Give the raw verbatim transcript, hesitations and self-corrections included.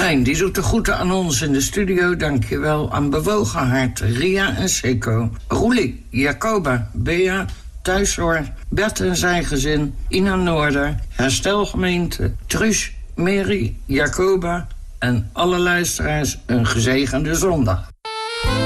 Marijn, die doet de groeten aan ons in de studio. Dankjewel aan Bewogen Hart, Ria en Seco. Roelie, Jacoba, Bea, Thuishoor, Bert en zijn gezin, Ina Noorder, Herstelgemeente, Truus, Mary, Jacoba en alle luisteraars een gezegende zondag.